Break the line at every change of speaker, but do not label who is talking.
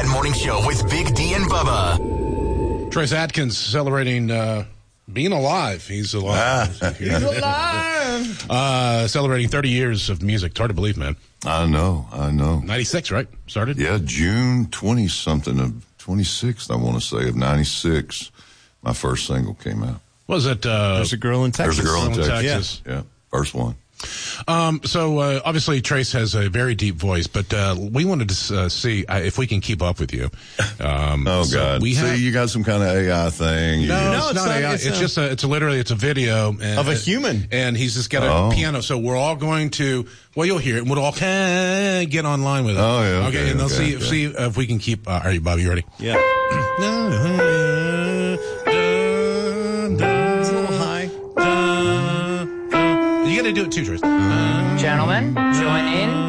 That Morning Show with Big D and Bubba.
Trace Adkins celebrating being alive. He's alive.
He's alive.
Celebrating 30 years of music. It's hard to believe, man.
I know.
96, right? Started?
Yeah, June 20-something of 26th, I want to say, of 96. My first single came out.
Was it?
There's a Girl in Texas.
There's a Girl in
Texas.
Yeah, first one.
So obviously Trace has a very deep voice, but we wanted to see if we can keep up with you.
Oh God! You got some kind of AI thing?
No, it's not AI. It's literally a video
of a human,
and he's just got a piano. So we're all going to. Well, you'll hear it, and we'll all get online with it.
Oh yeah.
Okay, and they'll see if we can keep. Are you, Bobby? You ready?
Yeah. It's a little high.
You got to do it too, Trace.
Gentlemen, join in.